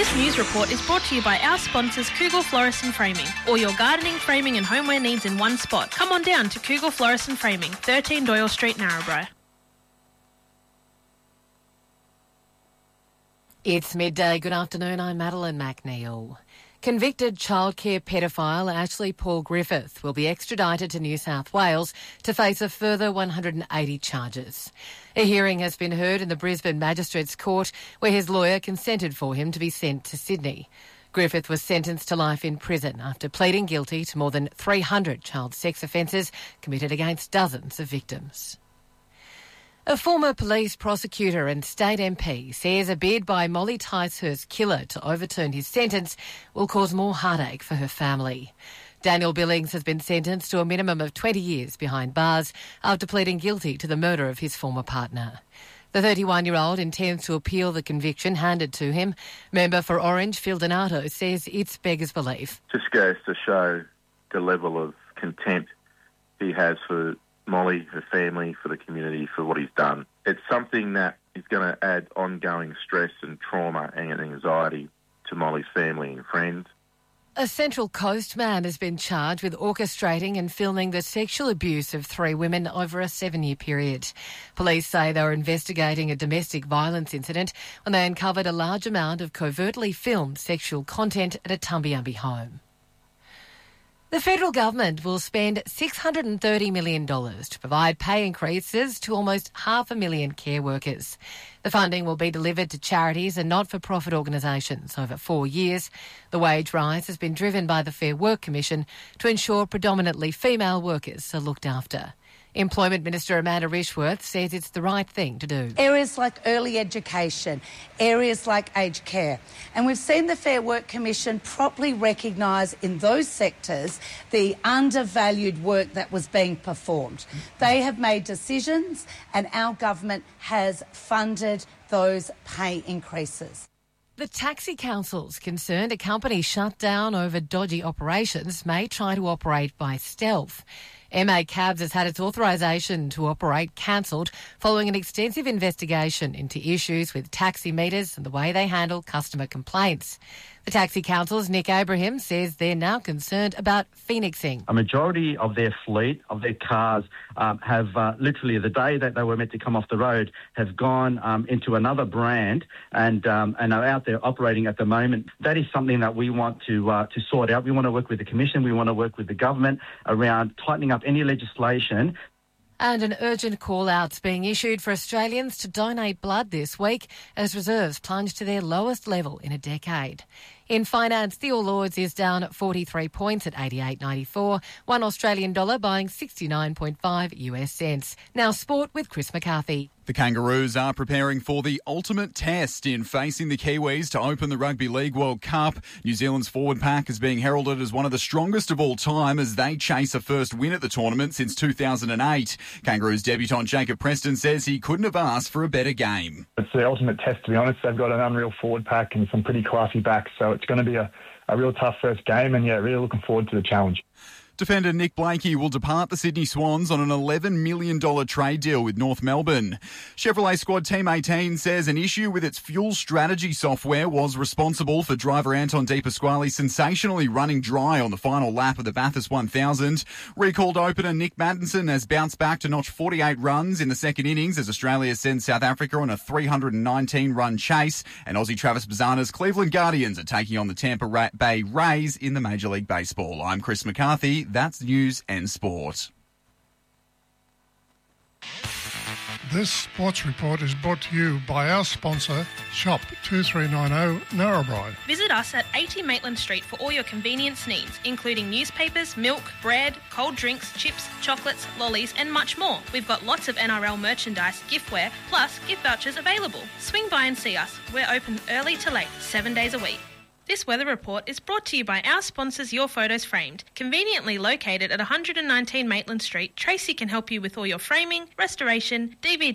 This news report is brought to you by our sponsors Kugel Florist and Framing. All your gardening, framing and homeware needs in one spot. Come on down to Kugel Florist and Framing, 13 Doyle Street, Narrabri. It's midday. Good afternoon. I'm Madeline McNeil. Convicted childcare pedophile Ashley Paul Griffith will be extradited to New South Wales to face a further 180 charges. A hearing has been heard in the Brisbane Magistrates Court where his lawyer consented for him to be sent to Sydney. Griffith was sentenced to life in prison after pleading guilty to more than 300 child sex offences committed against dozens of victims. A former police prosecutor and state MP says a bid by Molly Ticehurst's killer to overturn his sentence will cause more heartache for her family. Daniel Billings has been sentenced to a minimum of 20 years behind bars after pleading guilty to the murder of his former partner. The 31-year-old intends to appeal the conviction handed to him. Member for Orange, Phil Donato, says it's beggars belief. Just goes to show the level of contempt he has for Molly, her family, for the community, for what he's done. It's something that is going to add ongoing stress and trauma and anxiety to Molly's family and friends. A Central Coast man has been charged with orchestrating and filming the sexual abuse of 3 women over a 7-year period. Police say they were investigating a domestic violence incident when they uncovered a large amount of covertly filmed sexual content at a Tumbiumbi home. The federal government will spend $630 million to provide pay increases to almost 500,000 care workers. The funding will be delivered to charities and not-for-profit organisations over 4 years. The wage rise has been driven by the Fair Work Commission to ensure predominantly female workers are looked after. Employment Minister Amanda Rishworth says it's the right thing to do. Areas like early education, areas like aged care. And we've seen the Fair Work Commission properly recognise in those sectors the undervalued work that was being performed. They have made decisions and our government has funded those pay increases. The taxi council's concerned a company shut down over dodgy operations may try to operate by stealth. MA Cabs has had its authorisation to operate cancelled following an extensive investigation into issues with taxi meters and the way they handle customer complaints. The Taxi Council's Nick Abraham says they're now concerned about phoenixing. A majority of their fleet, of their cars, have literally the day that they were meant to come off the road have gone into another brand and are out there operating at the moment. That is something that we want to sort out. We want to work with the Commission. We want to work with the government around tightening up any legislation. And an urgent call-out's being issued for Australians to donate blood this week as reserves plunge to their lowest level in a decade. In finance, the All Ords is down at 43 points at 88.94, one Australian dollar buying 69.5 US cents. Now sport with Chris McCarthy. The Kangaroos are preparing for the ultimate test in facing the Kiwis to open the Rugby League World Cup. New Zealand's forward pack is being heralded as one of the strongest of all time as they chase a first win at the tournament since 2008. Kangaroos debutant Jacob Preston says he couldn't have asked for a better game. It's the ultimate test, to be honest. They've got an unreal forward pack and some pretty classy backs, so it's going to be a real tough first game, and really looking forward to the challenge. Defender Nick Blakey will depart the Sydney Swans on an $11 million trade deal with North Melbourne. Chevrolet squad Team 18 says an issue with its fuel strategy software was responsible for driver Anton De Pasquale sensationally running dry on the final lap of the Bathurst 1000. Recalled opener Nick Maddinson has bounced back to notch 48 runs in the second innings as Australia sends South Africa on a 319-run chase. And Aussie Travis Bazzana's Cleveland Guardians are taking on the Tampa Bay Rays in the Major League Baseball. I'm Chris McCarthy. That's news and sport. This sports report is brought to you by our sponsor, Shop 2390 Narrabri. Visit us at 80 Maitland Street for all your convenience needs, including newspapers, milk, bread, cold drinks, chips, chocolates, lollies and much more. We've got lots of NRL merchandise, giftware, plus gift vouchers available. Swing by and see us. We're open early to late, 7 days a week. This weather report is brought to you by our sponsors Your Photos Framed. Conveniently located at 119 Maitland Street, Tracy can help you with all your framing, restoration, DVD